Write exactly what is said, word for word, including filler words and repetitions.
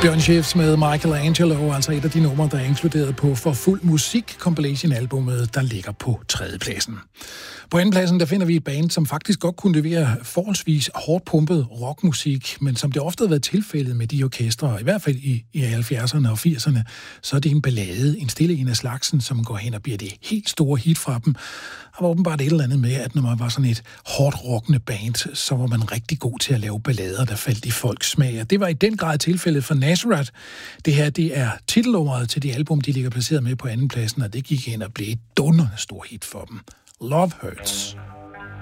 Bjørn Schiffs med Michelangelo, altså et af de numre, der er inkluderet på For Fuld Musik compilation-albummet, der ligger på tredjepladsen. På andenpladsen, der finder vi et band, som faktisk godt kunne levere forholdsvis hårdt pumpet rockmusik, men som det ofte har været tilfældet med de orkestre, i hvert fald i, i halvfjerdserne og firserne, så er det en ballade, en stille en af slagsen, som går hen og bliver det helt store hit fra dem. Der var åbenbart et eller andet med, at når man var sådan et hårdt rockende band, så var man rigtig god til at lave ballader, der faldt i folks smag. Og det var i den grad tilfældet for Nazareth. Det her, det er titelnummeret til det album, de ligger placeret med på andenpladsen, og det gik hen og blev et dundrende stor hit for dem. Love Hurts.